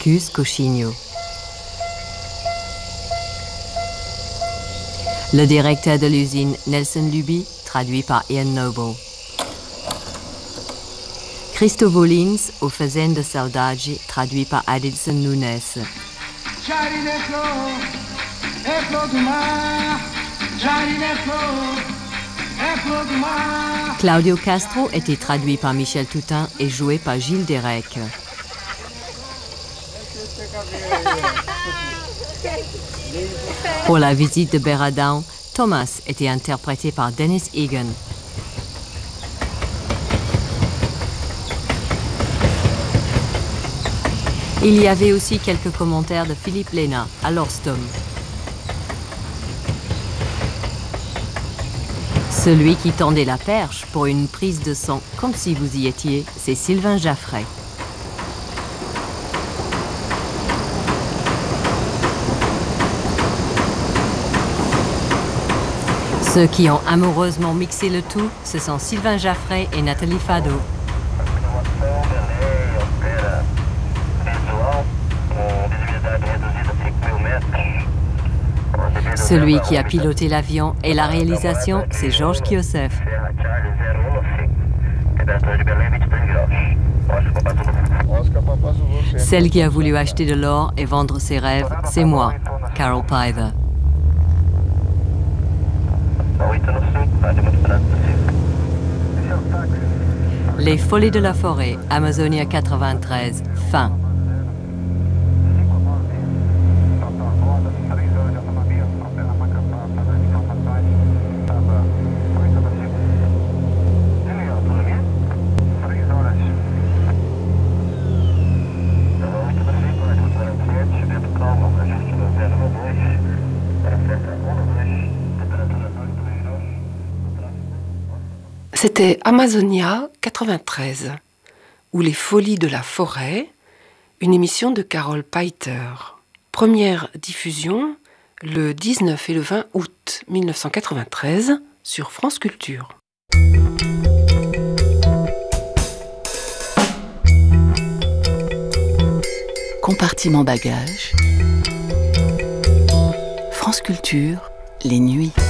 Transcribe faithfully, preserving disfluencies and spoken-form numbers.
Cuscochigno. Le directeur de l'usine, Nelson Luby, traduit par Ian Noble. Cristo Volins aux Fazende Saudade, traduit par Adilson Nunes. Claudio Castro était traduit par Michel Toutain et joué par Gilles Derek. Pour la visite de Berradown, Thomas était interprété par Dennis Egan. Il y avait aussi quelques commentaires de Philippe Léna à l'Orstom. Celui qui tendait la perche pour une prise de son comme si vous y étiez, c'est Sylvain Jaffray. Ceux qui ont amoureusement mixé le tout, ce sont Sylvain Jaffray et Nathalie Fado. Celui qui a piloté l'avion et la réalisation, c'est Georges Kiosef. Celle qui a voulu acheter de l'or et vendre ses rêves, c'est moi, Carol Pither. Les Folies de la Forêt, Amazonia quatre-vingt-treize, fin. C'était Amazonia quatre-vingt-treize, ou Les Folies de la Forêt, une émission de Carol Pither. Première diffusion le dix-neuf et le vingt août mille neuf cent quatre-vingt-treize sur France Culture. Compartiment bagage. France Culture, les nuits.